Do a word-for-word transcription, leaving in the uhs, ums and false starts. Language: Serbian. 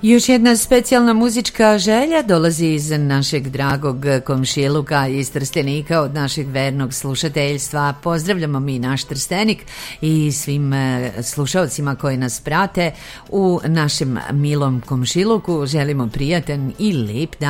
Još jedna specijalna muzička želja dolazi iz našeg dragog komšiluka iz Trstenika od našeg vernog slušateljstva. Pozdravljamo mi naš Trstenik i svim slušalcima koji nas prate u našem milom komšiluku. Želimo prijatan i lep dan